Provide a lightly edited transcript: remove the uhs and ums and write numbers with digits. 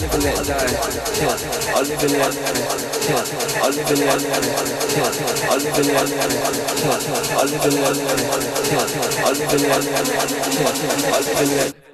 live and let die. I live and let I live and let I live and let I live and let I live and let I live and let